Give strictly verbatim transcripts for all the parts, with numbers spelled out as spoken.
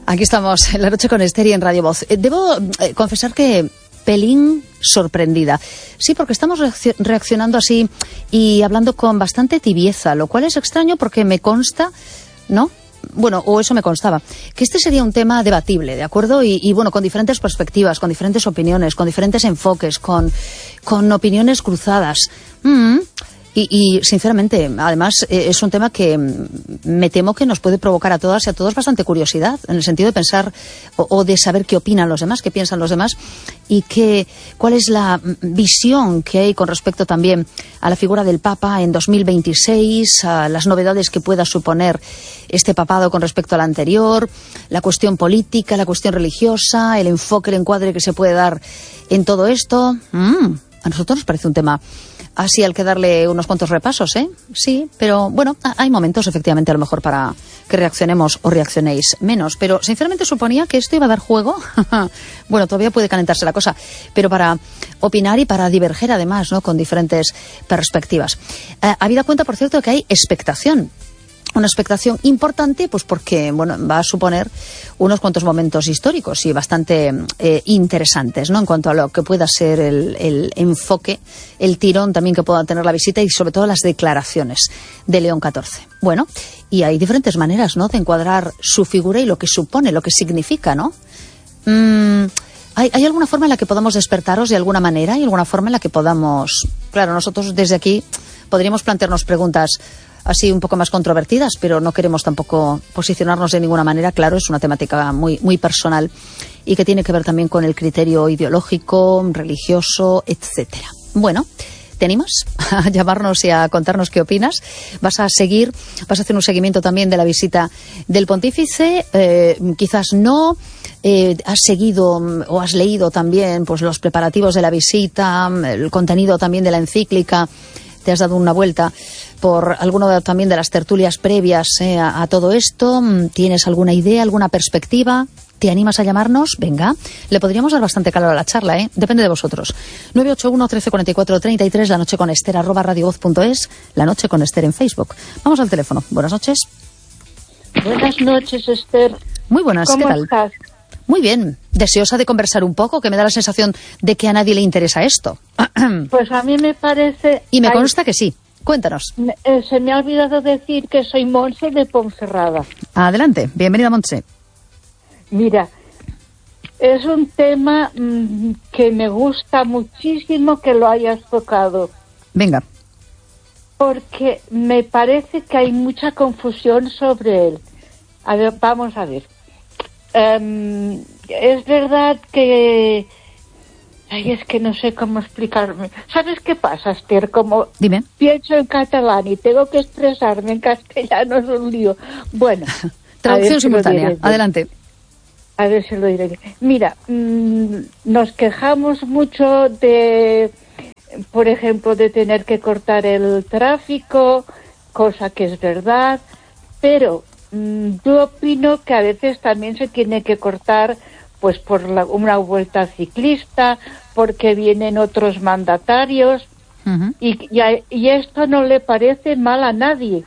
Aquí estamos en La Noche con Esther y en Radio Voz. Debo eh, confesar que pelín sorprendida. Sí, porque estamos reaccionando así y hablando con bastante tibieza, lo cual es extraño porque me consta, ¿no? Bueno, o eso me constaba, que este sería un tema debatible, ¿de acuerdo? Y, y bueno, con diferentes perspectivas, con diferentes opiniones, con diferentes enfoques, con, con opiniones cruzadas. Mm. Y, y, sinceramente, además, eh, es un tema que me temo que nos puede provocar a todas y a todos bastante curiosidad, en el sentido de pensar o, o de saber qué opinan los demás, qué piensan los demás, y qué, cuál es la visión que hay con respecto también a la figura del Papa en dos mil veintiséis, a las novedades que pueda suponer este papado con respecto al anterior, la cuestión política, la cuestión religiosa, el enfoque, el encuadre que se puede dar en todo esto. Mm, a nosotros nos parece un tema así al que darle unos cuantos repasos, ¿eh? Sí, pero bueno, hay momentos efectivamente a lo mejor para que reaccionemos o reaccionéis menos, pero sinceramente suponía que esto iba a dar juego. Bueno, todavía puede calentarse la cosa, pero para opinar y para diverger además, ¿no?, con diferentes perspectivas. Eh, habida cuenta, por cierto, que hay expectación. Una expectación importante, pues porque bueno, va a suponer unos cuantos momentos históricos y bastante eh, interesantes, ¿no?, en cuanto a lo que pueda ser el, el enfoque, el tirón también que pueda tener la visita y sobre todo las declaraciones de León catorce. Bueno, y hay diferentes maneras, ¿no?, de encuadrar su figura y lo que supone, lo que significa, ¿no? Mm, ¿hay, ¿Hay alguna forma en la que podamos despertaros de alguna manera? ¿Hay alguna forma en la que podamos...? Claro, nosotros desde aquí podríamos plantearnos preguntas así un poco más controvertidas, pero no queremos tampoco posicionarnos de ninguna manera. Claro, es una temática muy, muy personal y que tiene que ver también con el criterio ideológico, religioso, etcétera. Bueno, ¿te animas a llamarnos y a contarnos qué opinas? ¿Vas a seguir, vas a hacer un seguimiento también de la visita del pontífice? Eh, quizás no. Eh, ¿Has seguido o has leído también pues los preparativos de la visita, el contenido también de la encíclica? ¿Te has dado una vuelta por alguna también de las tertulias previas eh, a, a todo esto? ¿Tienes alguna idea, alguna perspectiva? ¿Te animas a llamarnos? Venga, le podríamos dar bastante calor a la charla, ¿eh? Depende de vosotros. nueve ocho uno, trece cuarenta y cuatro, treinta y tres, la noche con Esther, arroba radiovoz punto es, la noche con Esther en Facebook. Vamos al teléfono. Buenas noches. Buenas noches, Esther. Muy buenas, ¿qué tal? Estás? Muy bien, deseosa de conversar un poco, que me da la sensación de que a nadie le interesa esto. Pues a mí me parece... Y me Ay, consta que sí. Cuéntanos. eh, se me ha olvidado decir que soy Montse de Ponferrada. Adelante, bienvenida, Montse. Mira, es un tema mmm, que me gusta muchísimo que lo hayas tocado. Venga. Porque me parece que hay mucha confusión sobre él. A ver, vamos a ver. Um, es verdad que... Ay, es que no sé cómo explicarme. ¿Sabes qué pasa, Esther? Como Dime. Pienso en catalán y tengo que expresarme en castellano, es un lío. Bueno. Traducción simultánea. Adelante. A ver si lo diré. Mira, mmm, nos quejamos mucho de, por ejemplo, de tener que cortar el tráfico, cosa que es verdad, pero mmm, yo opino que a veces también se tiene que cortar pues por la, una vuelta ciclista, porque vienen otros mandatarios, uh-huh. y, y, a, y esto no le parece mal a nadie.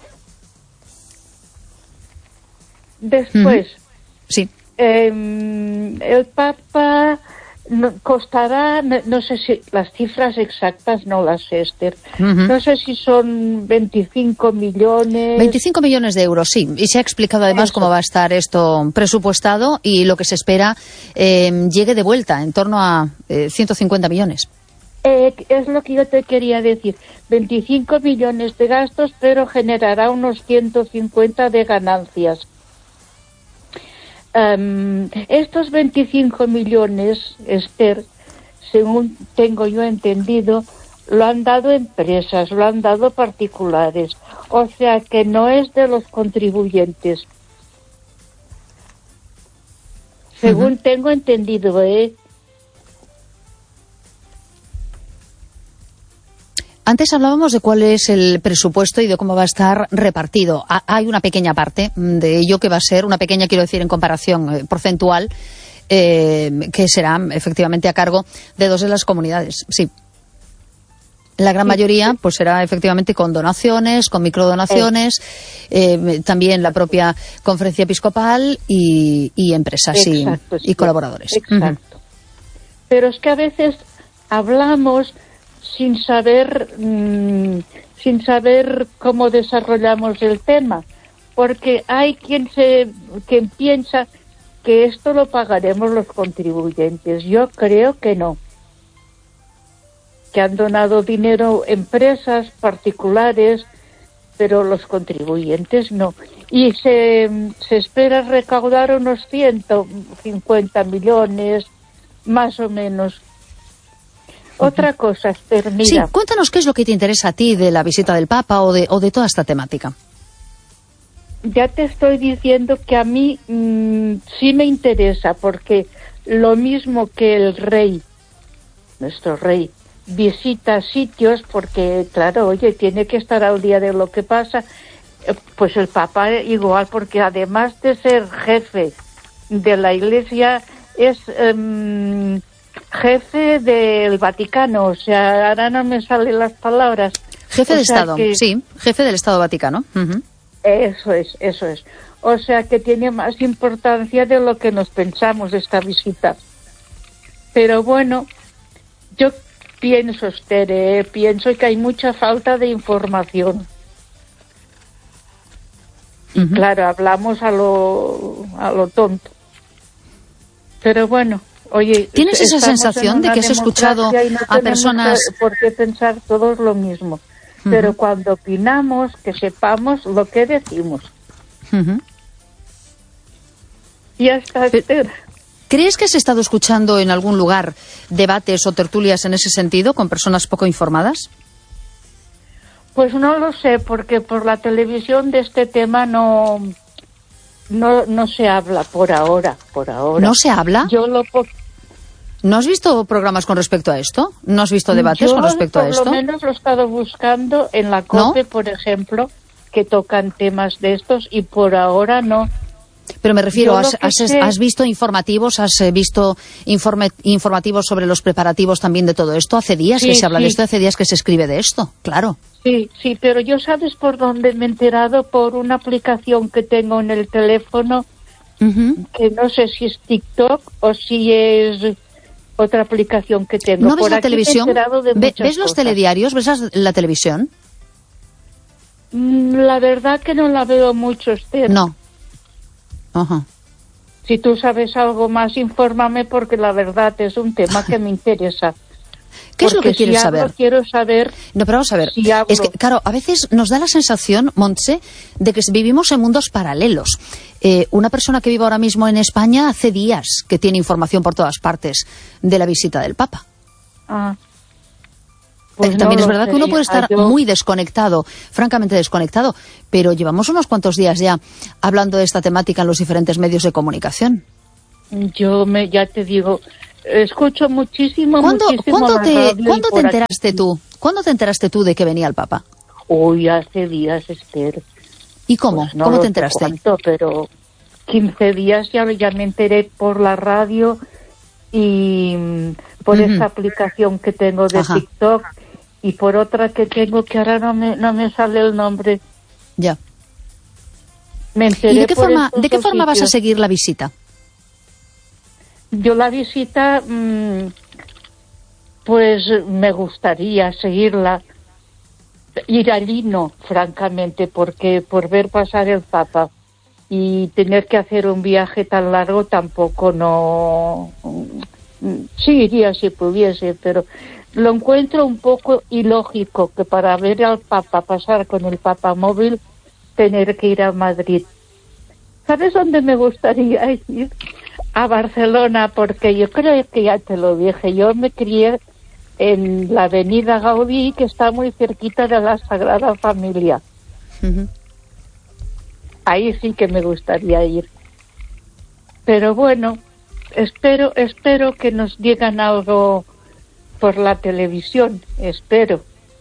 Después, uh-huh. sí. eh, el Papa no, costará, no, no sé si las cifras exactas no las sé, Esther. Uh-huh. No sé si son veinticinco millones. veinticinco millones de euros, sí. Y se ha explicado además Eso. cómo va a estar esto presupuestado y lo que se espera eh, llegue de vuelta, en torno a eh, ciento cincuenta millones. Eh, es lo que yo te quería decir. veinticinco millones de gastos, pero generará unos ciento cincuenta de ganancias. Um, estos veinticinco millones, Esther, según tengo yo entendido, lo han dado empresas, lo han dado particulares, o sea que no es de los contribuyentes. Según uh-huh. tengo entendido, ¿eh? Antes hablábamos de cuál es el presupuesto y de cómo va a estar repartido. Hay una pequeña parte de ello que va a ser, una pequeña, quiero decir, en comparación eh, porcentual, eh, que será efectivamente a cargo de dos de las comunidades. Sí. La gran mayoría pues será efectivamente con donaciones, con microdonaciones, eh, también la propia conferencia episcopal y, y empresas Exacto, y, sí. y colaboradores. Exacto. Uh-huh. Pero es que a veces hablamos sin saber, mmm, sin saber cómo desarrollamos el tema, porque hay quien se, quien piensa que esto lo pagaremos los contribuyentes. Yo creo que no. Que han donado dinero empresas particulares, pero los contribuyentes no. Y se, se espera recaudar unos ciento cincuenta millones, más o menos. Uh-huh. Otra cosa, Esther, mira. Sí, cuéntanos qué es lo que te interesa a ti de la visita del Papa o de, o de toda esta temática. Ya te estoy diciendo que a mí mmm, sí me interesa, porque lo mismo que el rey, nuestro rey, visita sitios porque, claro, oye, tiene que estar al día de lo que pasa, pues el Papa igual, porque además de ser jefe de la Iglesia, es um, jefe del Vaticano, o sea, ahora no me salen las palabras. Jefe de Estado, que, sí, jefe del Estado Vaticano. Uh-huh. Eso es, eso es. O sea, que tiene más importancia de lo que nos pensamos esta visita. Pero bueno, yo pienso, Esther, eh, pienso que hay mucha falta de información. Uh-huh. Claro, hablamos a lo, a lo tonto. Pero bueno, oye... ¿Tienes esa sensación de que has escuchado no a personas...? Por qué pensar todos lo mismo. Uh-huh. Pero cuando opinamos, que sepamos lo que decimos. Uh-huh. Ya está, Esther. ¿Crees que has estado escuchando en algún lugar debates o tertulias en ese sentido con personas poco informadas? Pues no lo sé, porque por la televisión de este tema no no no se habla por ahora, por ahora. ¿No se habla? Yo lo po- ¿No has visto programas con respecto a esto? ¿No has visto debates Yo, con respecto a esto? Por lo menos lo he estado buscando en la COPE, ¿no? Por ejemplo, que tocan temas de estos, y por ahora no. Pero me refiero, has, has, sé... has visto informativos, has visto informe, informativos sobre los preparativos también de todo esto. Hace días sí, que se habla sí. de esto, hace días que se escribe de esto, claro. Sí, sí, pero yo sabes por dónde me he enterado, por una aplicación que tengo en el teléfono, uh-huh. que no sé si es TikTok o si es otra aplicación que tengo. ¿No ves por la televisión? ¿Ves cosas. los telediarios? ¿Ves la televisión? La verdad que no la veo mucho, Esther. No. Uh-huh. Si tú sabes algo más, infórmame, porque la verdad es un tema que me interesa. ¿Qué es lo que quieres si saber? Hablo, quiero saber. No, pero vamos a ver. Si es que, claro, a veces nos da la sensación, Montse, de que vivimos en mundos paralelos. Eh, una persona que vive ahora mismo en España hace días que tiene información por todas partes de la visita del Papa. Ah. Pues eh, también no es verdad sé, que uno puede estar yo... muy desconectado, francamente desconectado, pero llevamos unos cuantos días ya hablando de esta temática en los diferentes medios de comunicación. Yo me, ya te digo, escucho muchísimo, ¿Cuándo, muchísimo ¿cuándo te, ¿cuándo te enteraste aquí. tú? ¿Cuándo te enteraste tú de que venía el Papa? Uy, hace días, Esther. ¿Y cómo? Pues no ¿Cómo te enteraste? Cuánto, pero quince días ya, ya me enteré por la radio y por uh-huh. esta aplicación que tengo de Ajá. TikTok, y por otra que tengo que ahora no me, no me sale el nombre. Ya. Me enteré. ¿Y de qué por forma, de qué forma sitios. vas a seguir la visita? Yo la visita, mmm, pues me gustaría seguirla. Ir allí no, francamente, porque por ver pasar el Papa y tener que hacer un viaje tan largo tampoco no... Sí iría si pudiese, pero lo encuentro un poco ilógico que para ver al Papa pasar con el Papa móvil tener que ir a Madrid. ¿Sabes dónde me gustaría ir? A Barcelona, porque yo creo que ya te lo dije, yo me crié en la avenida Gaudí, que está muy cerquita de la Sagrada Familia. Uh-huh. Ahí sí que me gustaría ir. Pero bueno, espero, espero que nos digan algo por la televisión, espero.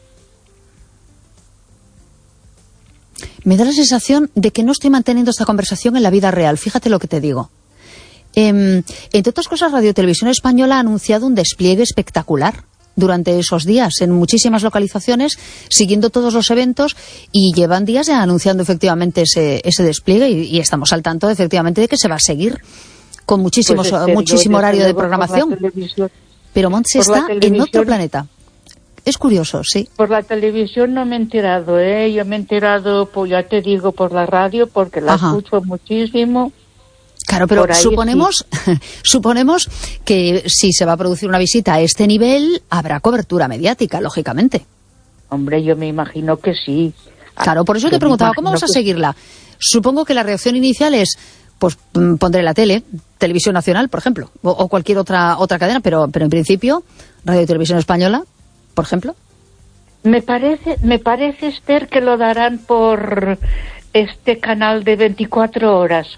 Me da la sensación de que no estoy manteniendo esta conversación en la vida real, fíjate lo que te digo. Eh, entre otras cosas, Radio Televisión Española ha anunciado un despliegue espectacular durante esos días en muchísimas localizaciones, siguiendo todos los eventos, y llevan días ya anunciando efectivamente ese, ese despliegue, y, y estamos al tanto efectivamente de que se va a seguir con muchísimos, pues muchísimo horario de programación. Pero Montse está en otro planeta. Es curioso, sí. Por la televisión no me he enterado, ¿eh? Yo me he enterado, pues ya te digo, por la radio, porque la Ajá. escucho muchísimo. Claro, pero suponemos, sí. suponemos que si se va a producir una visita a este nivel, habrá cobertura mediática, lógicamente. Hombre, yo me imagino que sí. Claro, por eso yo te preguntaba, ¿cómo vas a seguirla? Supongo que la reacción inicial es, pues pondré la tele, Televisión Nacional, por ejemplo, o, o cualquier otra otra cadena, pero, pero en principio, Radio y Televisión Española, por ejemplo. Me parece, me parece, Esther, que lo darán por este canal de veinticuatro horas.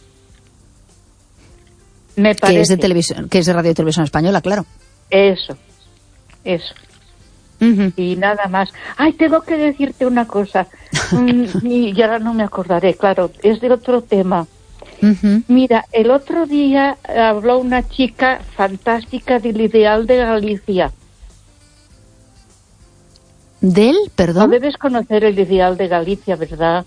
Me parece. Que es de televisión, que es de Radio y Televisión Española, claro. Eso, eso. Uh-huh. Y nada más. Ay, tengo que decirte una cosa. mm, y ahora no me acordaré, claro, es de otro tema. Uh-huh. Mira, el otro día habló una chica fantástica del Ideal de Galicia. ¿Del? Perdón. No debes conocer el Ideal de Galicia, ¿verdad?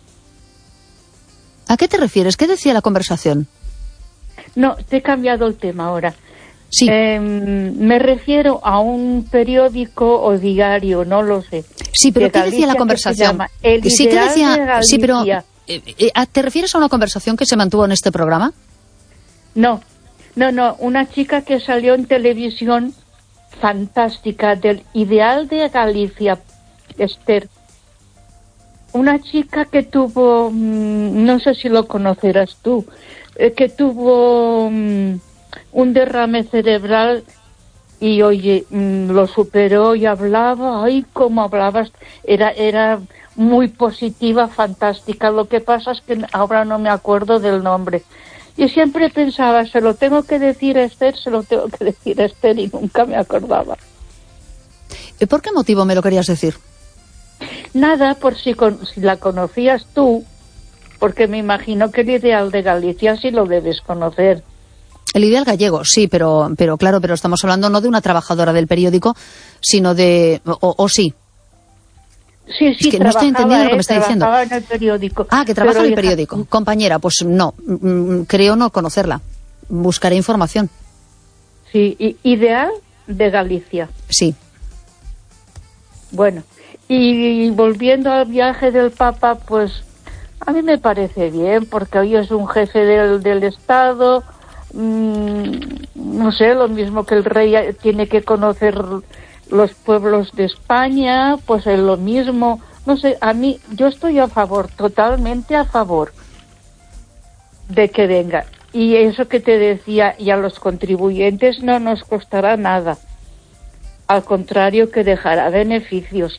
¿A qué te refieres? ¿Qué decía la conversación? No, te he cambiado el tema ahora. Sí. Eh, me refiero a un periódico o diario, no lo sé. Sí, pero ¿qué decía la conversación? El sí, ¿qué decía? De Galicia. Sí, pero eh, eh, ¿te refieres a una conversación que se mantuvo en este programa? No, no, no, una chica que salió en televisión fantástica del Ideal de Galicia, Esther. Una chica que tuvo, no sé si lo conocerás tú, eh, que tuvo um, un derrame cerebral y, oye, um, lo superó y hablaba, ay, cómo hablabas, era, era muy positiva, fantástica. Lo que pasa es que ahora no me acuerdo del nombre. Y siempre pensaba, se lo tengo que decir a Esther, se lo tengo que decir a Esther, y nunca me acordaba. ¿Y por qué motivo me lo querías decir? Nada, por si, con, si la conocías tú, porque me imagino que el Ideal de Galicia sí lo debes conocer. El Ideal gallego, sí, pero, pero claro, pero estamos hablando no de una trabajadora del periódico, sino de... o, o sí. Sí, sí, es que no estoy entendiendo lo que me está diciendo. En el periódico. Ah, que trabaja pero en el hija... periódico. Compañera, pues no, creo no conocerla. Buscaré información. Sí, y Ideal de Galicia. Sí. Bueno, y volviendo al viaje del Papa, pues a mí me parece bien, porque hoy es un jefe del, del Estado, mmm, no sé, lo mismo que el rey tiene que conocer los pueblos de España, pues es lo mismo, no sé, a mí, yo estoy a favor, totalmente a favor de que venga. Y eso que te decía, y a los contribuyentes no nos costará nada, al contrario, que dejará beneficios.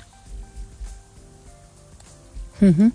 Uh-huh.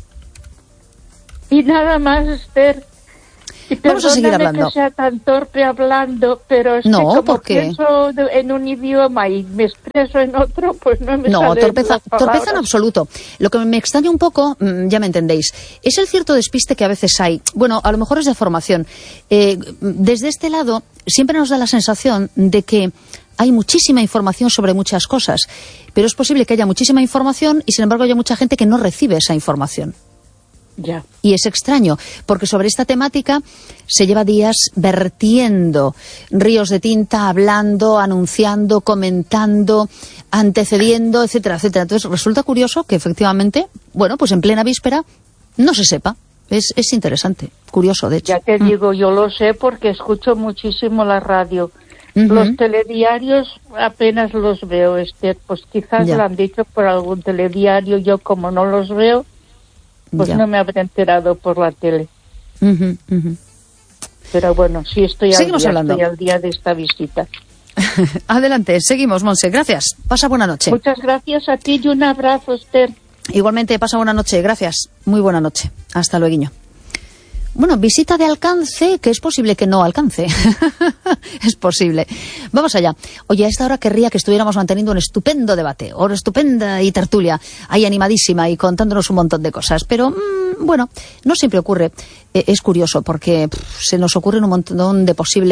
Y nada más, Esther. Y vamos a seguir hablando. Que sea tan torpe hablando, pero es no, que como porque... pienso en un idioma y me expreso en otro, pues no me no, sale torpeza, las torpeza en absoluto. Lo que me extraña un poco, ya me entendéis, es el cierto despiste que a veces hay. Bueno, a lo mejor es de formación. Eh, desde este lado siempre nos da la sensación de que hay muchísima información sobre muchas cosas, pero es posible que haya muchísima información y sin embargo haya mucha gente que no recibe esa información. Ya. Y es extraño, porque sobre esta temática se lleva días vertiendo ríos de tinta, hablando, anunciando, comentando, antecediendo, etcétera, etcétera. Entonces resulta curioso que efectivamente, bueno, pues en plena víspera no se sepa. Es, es interesante, curioso de hecho. Ya te mm. digo, yo lo sé porque escucho muchísimo la radio. Uh-huh. Los telediarios apenas los veo, Esther, pues quizás ya. Lo han dicho por algún telediario, yo como no los veo, pues ya. No me habré enterado por la tele. Uh-huh, uh-huh. Pero bueno, sí estoy al, día, hablando. estoy al día de esta visita. Adelante, seguimos, Monse, gracias. Pasa buena noche. Muchas gracias a ti y un abrazo, Esther. Igualmente, pasa buena noche, gracias. Muy buena noche. Hasta luego. Bueno, visita de alcance, que es posible que no alcance. Es posible. Vamos allá. Oye, a esta hora querría que estuviéramos manteniendo un estupendo debate, o una estupenda y tertulia, ahí animadísima y contándonos un montón de cosas. Pero, mmm, bueno, no siempre ocurre. Eh, es curioso, porque pff, se nos ocurren un montón de posibles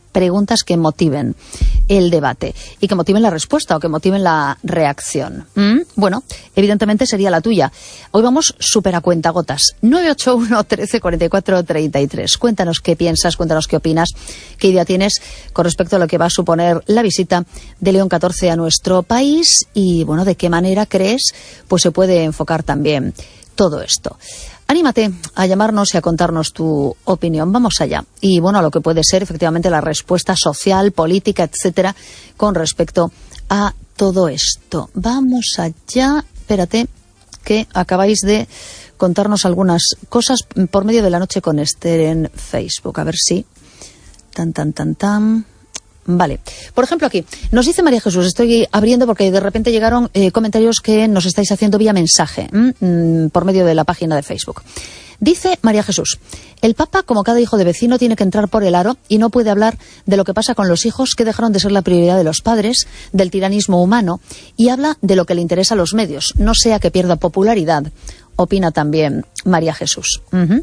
preguntas que motiven el debate y que motiven la respuesta o que motiven la reacción. ¿Mm? Bueno, evidentemente sería la tuya. Hoy vamos súper a cuentagotas. nueve ocho uno, trece, cuarenta y cuatro, treinta y tres. Cuéntanos qué piensas, cuéntanos qué opinas, qué idea tienes con respecto a lo que va a suponer la visita de León catorce a nuestro país y, bueno, de qué manera crees pues se puede enfocar también todo esto. Anímate a llamarnos y a contarnos tu opinión. Vamos allá. Y bueno, a lo que puede ser efectivamente la respuesta social, política, etcétera, con respecto a todo esto. Vamos allá. Espérate, que acabáis de contarnos algunas cosas por medio de La Noche con Esther en Facebook. A ver si. Tan, tan, tan, tan. Vale. Por ejemplo, aquí nos dice María Jesús, estoy abriendo porque de repente llegaron eh, comentarios que nos estáis haciendo vía mensaje ¿m? por medio de la página de Facebook. Dice María Jesús, el Papa, como cada hijo de vecino, tiene que entrar por el aro y no puede hablar de lo que pasa con los hijos que dejaron de ser la prioridad de los padres, del tiranismo humano, y habla de lo que le interesa a los medios, no sea que pierda popularidad, opina también María Jesús. Uh-huh.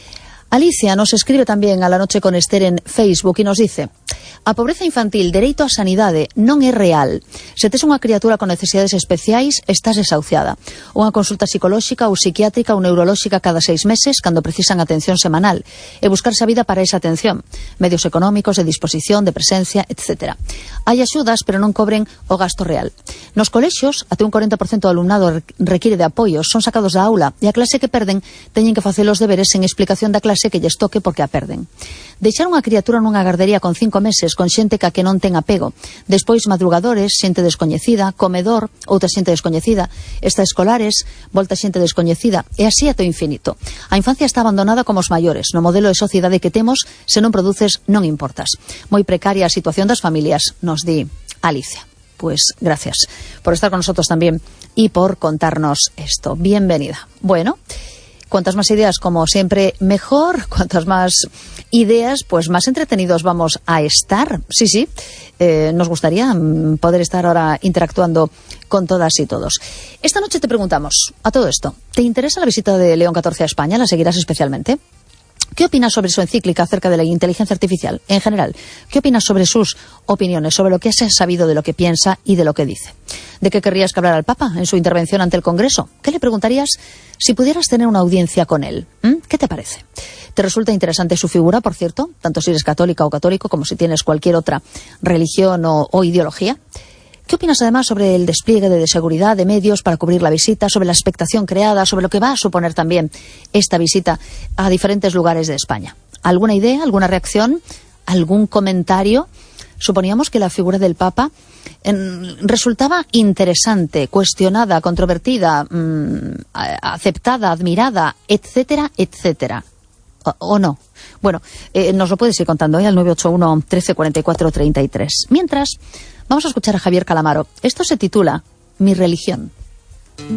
Alicia nos escribe tamén a La Noche con Esther en Facebook e nos dice: a pobreza infantil, dereito á sanidade, non é real. Se tes unha criatura con necesidades especiais, estás desahuciada. Unha consulta psicolóxica ou psiquiátrica ou neurolóxica cada seis meses, cando precisan atención semanal, e buscarse a vida para esa atención. Medios económicos, de disposición, de presencia, etcétera. Hai axudas, pero non cobren o gasto real. Nos colexios, até un cuarenta por cento do alumnado require de apoios, son sacados da aula, e a clase que perden teñen que facer os deberes sen explicación da clase que lles toque porque a perden. Deixar unha criatura nunha gardería con cinco meses con xente ca que non ten apego, despois madrugadores, xente descoñecida, comedor, outra xente descoñecida, extraescolares, volta xente descoñecida, e así até o infinito. A infancia está abandonada como os maiores, no modelo de sociedade que temos, se non produces non importas. Moi precaria a situación das familias, nos di Alicia. Pues gracias por estar con nosotros también y por contarnos esto. Bienvenida. Bueno, cuantas más ideas, como siempre, mejor. Cuantas más ideas, pues más entretenidos vamos a estar. Sí, sí, eh, nos gustaría poder estar ahora interactuando con todas y todos. Esta noche te preguntamos, a todo esto, ¿te interesa la visita de León catorce a España? ¿La seguirás especialmente? ¿Qué opinas sobre su encíclica acerca de la inteligencia artificial en general? ¿Qué opinas sobre sus opiniones, sobre lo que has sabido de lo que piensa y de lo que dice? ¿De qué querrías que hablara el Papa en su intervención ante el Congreso? ¿Qué le preguntarías si pudieras tener una audiencia con él? ¿Mm? ¿Qué te parece? ¿Te resulta interesante su figura, por cierto? Tanto si eres católica o católico como si tienes cualquier otra religión o, o ideología. ¿Qué opinas además sobre el despliegue de seguridad, de medios para cubrir la visita, sobre la expectación creada, sobre lo que va a suponer también esta visita a diferentes lugares de España? ¿Alguna idea, alguna reacción, algún comentario? Suponíamos que la figura del Papa eh, resultaba interesante, cuestionada, controvertida, mmm, aceptada, admirada, etcétera, etcétera. O, ¿O no? Bueno, eh, nos lo puedes ir contando, ¿eh? Al nueve ocho uno, trece, cuarenta y cuatro, treinta y tres. Mientras, vamos a escuchar a Javier Calamaro. Esto se titula Mi religión.